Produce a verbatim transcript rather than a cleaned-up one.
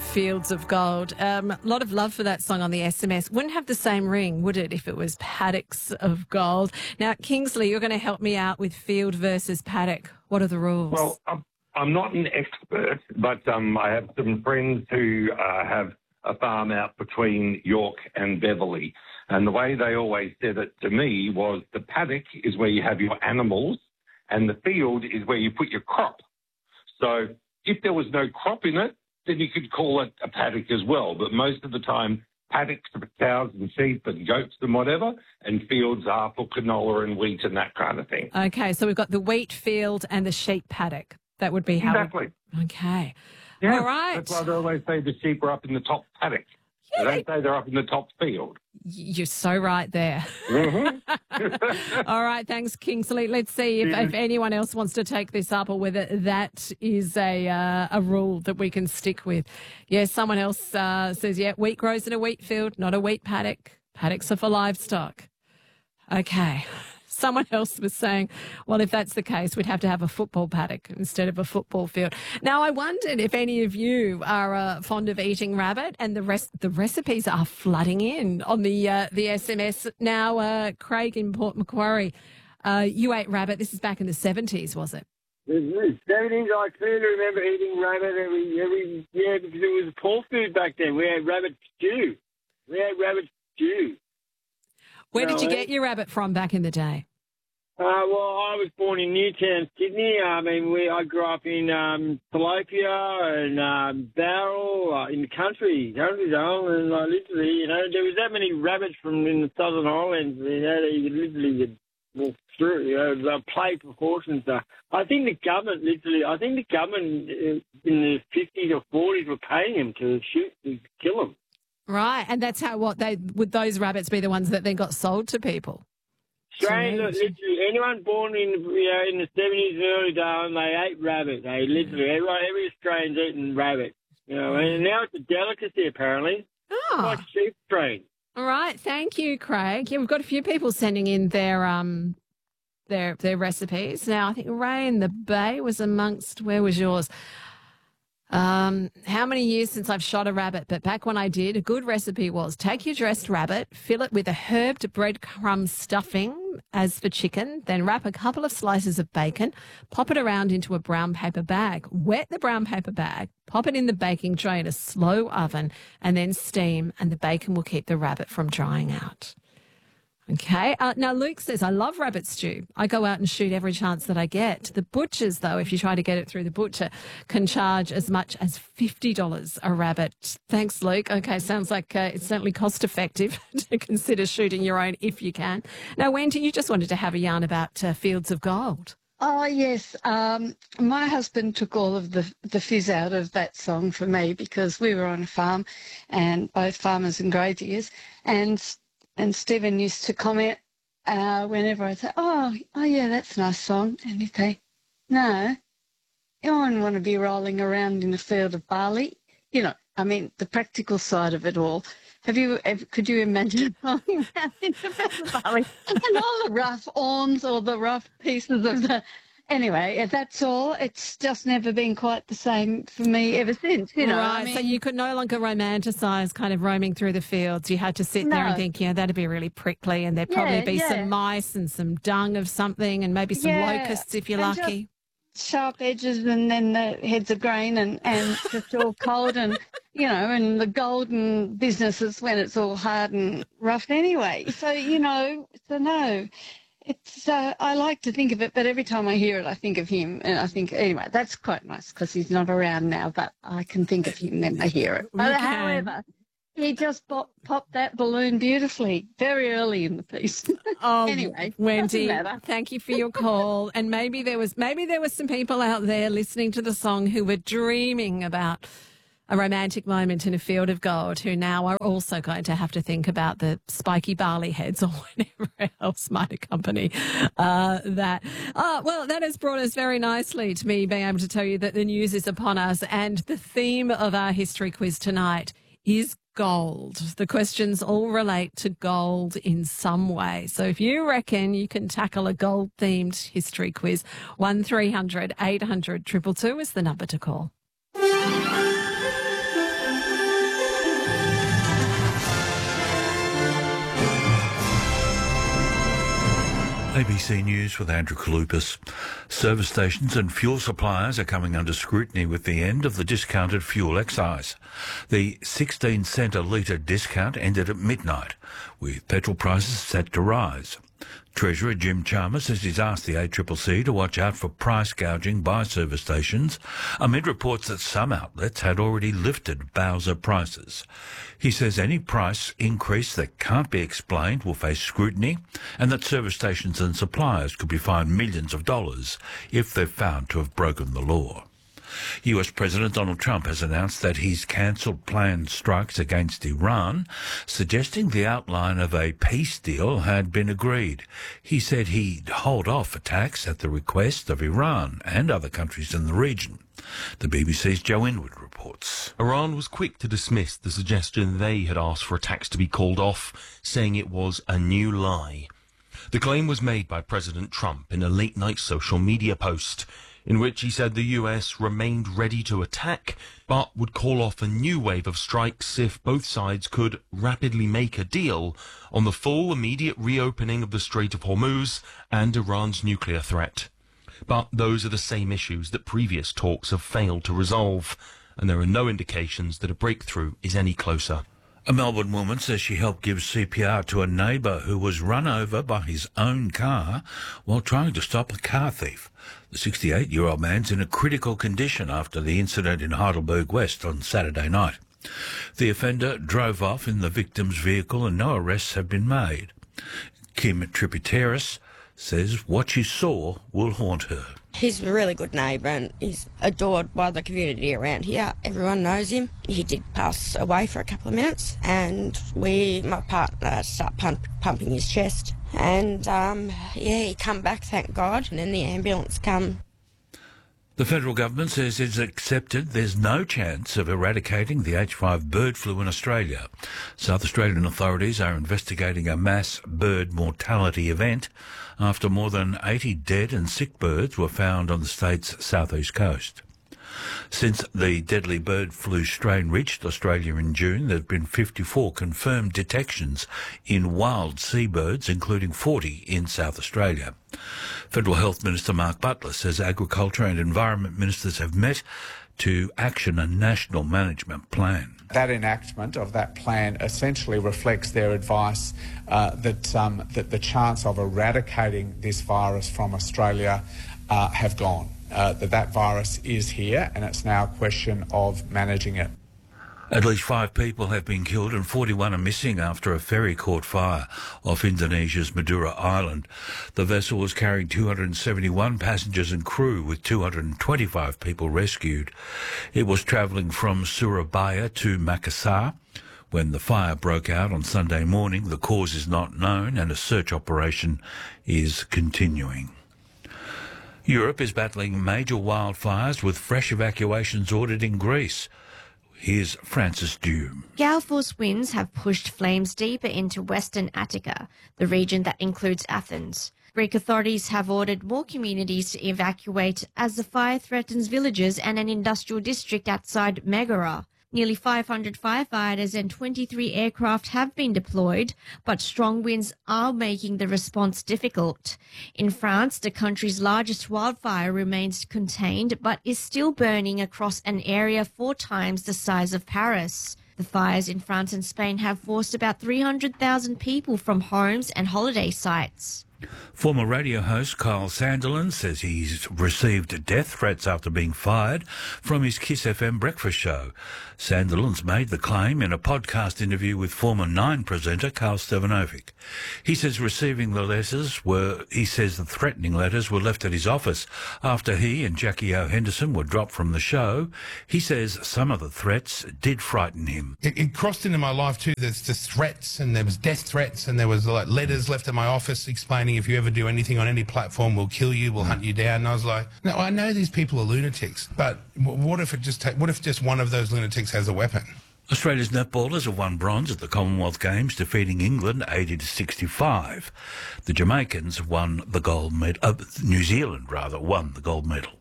Fields of Gold. Um, a lot of love for that song on the S M S. Wouldn't have the same ring, would it, if it was Paddocks of Gold? Now, Kingsley, you're going to help me out with field versus paddock. What are the rules? Well, I'm, I'm not an expert, but um, I have some friends who uh, have a farm out between York and Beverley. And the way they always said it to me was the paddock is where you have your animals and the field is where you put your crop. So if there was no crop in it, then you could call it a paddock as well. But most of the time, paddocks are for cows and sheep and goats and whatever, and fields are for canola and wheat and that kind of thing. Okay, so we've got the wheat field and the sheep paddock. That would be how... Exactly. We... Okay. Yeah, all right. That's why they always say the sheep are up in the top paddock. Yeah, they don't say they're up in the top field. You're so right there. Mm-hmm. All right, thanks, Kingsley. Let's see if, Yeah. if anyone else wants to take this up or whether that is a uh, a rule that we can stick with. Yes, someone else uh, says, yeah, wheat grows in a wheat field, not a wheat paddock. Paddocks are for livestock. Okay. Someone else was saying, well, if that's the case, we'd have to have a football paddock instead of a football field. Now, I wondered if any of you are uh, fond of eating rabbit, and the rest, the recipes are flooding in on the uh, the S M S. Now, uh, Craig in Port Macquarie, uh, you ate rabbit. This is back in the seventies, was it? The seventies, I clearly remember eating rabbit every, every yeah, because it was poor food back then. We had rabbit stew. We had rabbit stew. Where No, did you eh? get your rabbit from back in the day? Uh, well, I was born in Newtown, Sydney. I mean, we I grew up in um, Tilapia and um, Barrel uh, in the country, country zone, and uh, literally, you know, there was that many rabbits from in the Southern Highlands, you know, that you could literally walk through, you know, the play proportions. Uh, I think the government literally, I think the government uh, in the fifties or forties were paying them to shoot, to kill them. Right, and that's how what they would those rabbits be the ones that then got sold to people? Strange, Strange. literally, anyone born in you know in the seventies and early days, they ate rabbit. They literally everyone, every Australian's eating rabbit. You know, and now it's a delicacy apparently. Oh. Like sheep strain. All right, thank you, Craig. Yeah, we've got a few people sending in their um their their recipes. Now, I think Ray in the Bay was amongst. Where was yours? Um, how many years since I've shot a rabbit? But back when I did, a good recipe was take your dressed rabbit, fill it with a herbed breadcrumb stuffing as for chicken, then wrap a couple of slices of bacon, pop it around into a brown paper bag, wet the brown paper bag, pop it in the baking tray in a slow oven, and then steam, and the bacon will keep the rabbit from drying out. Okay. Uh, now, Luke says, I love rabbit stew. I go out and shoot every chance that I get. The butchers, though, if you try to get it through the butcher, can charge as much as fifty dollars a rabbit. Thanks, Luke. Okay, sounds like uh, it's certainly cost effective to consider shooting your own if you can. Now, Wendy, you just wanted to have a yarn about uh, Fields of Gold. Oh, yes. Um, my husband took all of the, the fizz out of that song for me because we were on a farm and both farmers and graziers, and And Stephen used to comment uh, whenever I say, oh, oh, yeah, that's a nice song. And he'd say, no, you wouldn't want to be rolling around in a field of barley. You know, I mean, the practical side of it all. Have you, have, could you imagine rolling around in a field of barley? And all the rough awns or the rough pieces of the... Anyway, that's all. It's just never been quite the same for me ever since, you know. Right, I mean, so you could no longer romanticise kind of roaming through the fields. You had to sit there and No. think, yeah, that'd be really prickly, and there'd probably Yeah, be yeah. some mice and some dung of something and maybe some Yeah, locusts if you're and just- lucky. sharp edges and then the heads of grain and, and just all cold and, you know, and the golden business is when it's all hard and rough anyway. So, you know, so no. It's uh, I like to think of it, but every time I hear it, I think of him, and I think anyway that's quite nice because he's not around now. But I can think of him when I hear it. But Okay. however, he just pop, popped that balloon beautifully very early in the piece. Oh, Anyway, Wendy, doesn't matter. thank you for your call. And maybe there was maybe there was some people out there listening to the song who were dreaming about a romantic moment in a field of gold, who now are also going to have to think about the spiky barley heads or whatever else might accompany uh, that. Uh, well, that has brought us very nicely to me being able to tell you that the news is upon us, and the theme of our history quiz tonight is gold. The questions all relate to gold in some way. So if you reckon you can tackle a gold-themed history quiz, one three hundred eight hundred two two two is the number to call. A B C News with Andrew Kalupas. Service stations and fuel suppliers are coming under scrutiny with the end of the discounted fuel excise. The sixteen cent a litre discount ended at midnight, with petrol prices set to rise. Treasurer Jim Chalmers says he's asked the A C C C to watch out for price gouging by service stations, amid reports that some outlets had already lifted Bowser prices. He says any price increase that can't be explained will face scrutiny, and that service stations and suppliers could be fined millions of dollars if they're found to have broken the law. U S President Donald Trump has announced that he's cancelled planned strikes against Iran, suggesting the outline of a peace deal had been agreed. He said he'd hold off attacks at the request of Iran and other countries in the region. The B B C's Joe Inwood reports. Iran was quick to dismiss the suggestion they had asked for attacks to be called off, saying it was a new lie. The claim was made by President Trump in a late-night social media post, in which he said the U S remained ready to attack, but would call off a new wave of strikes if both sides could rapidly make a deal on the full immediate reopening of the Strait of Hormuz and Iran's nuclear threat. But those are the same issues that previous talks have failed to resolve, and there are no indications that a breakthrough is any closer. A Melbourne woman says she helped give C P R to a neighbour who was run over by his own car while trying to stop a car thief. The sixty-eight-year-old man's in a critical condition after the incident in Heidelberg West on Saturday night. The offender drove off in the victim's vehicle and no arrests have been made. Kim Tripiteris says what she saw will haunt her. He's a really good neighbour and he's adored by the community around here. Everyone knows him. He did pass away for a couple of minutes and we, my partner, started pump, pumping his chest. And, um, yeah, he come back, thank God, and then the ambulance come. The federal government says it's accepted there's no chance of eradicating the H five bird flu in Australia. South Australian authorities are investigating a mass bird mortality event after more than eighty dead and sick birds were found on the state's southeast coast. Since the deadly bird flu strain reached Australia in June, there have been fifty-four confirmed detections in wild seabirds, including forty in South Australia. Federal Health Minister Mark Butler says Agriculture and Environment Ministers have met to action a national management plan. That enactment of that plan essentially reflects their advice uh, that, um, that the chance of eradicating this virus from Australia uh, have gone. Uh, that that virus is here and it's now a question of managing it. At least five people have been killed and forty-one are missing after a ferry caught fire off Indonesia's Madura Island. The vessel was carrying two hundred seventy-one passengers and crew, with two hundred twenty-five people rescued. It was travelling from Surabaya to Makassar when the fire broke out on Sunday morning. The cause is not known and a search operation is continuing. Europe is battling major wildfires with fresh evacuations ordered in Greece. Here's Francis Dew. Gale force winds have pushed flames deeper into western Attica, the region that includes Athens. Greek authorities have ordered more communities to evacuate as the fire threatens villages and an industrial district outside Megara. Nearly five hundred firefighters and twenty-three aircraft have been deployed, but strong winds are making the response difficult. In France, the country's largest wildfire remains contained, but is still burning across an area four times the size of Paris. The fires in France and Spain have forced about three hundred thousand people from homes and holiday sites. Former radio host Kyle Sandilands says he's received death threats after being fired from his Kiss F M breakfast show. Sandilands made the claim in a podcast interview with former Nine presenter Carl Stevanovic. He says receiving the letters were, he says the threatening letters were left at his office after he and Jackie O. Henderson were dropped from the show. He says some of the threats did frighten him. It, it crossed into my life too. There's the threats and there was death threats and there was like letters left at my office explaining if you ever do anything on any platform, we'll kill you, we'll hunt you down. And I was like, no, I know these people are lunatics, but what if it just ta- what if just one of those lunatics has a weapon? Australia's netballers have won bronze at the Commonwealth Games, defeating England eighty to sixty-five. The Jamaicans won the gold medal. Uh, New Zealand rather won the gold medal.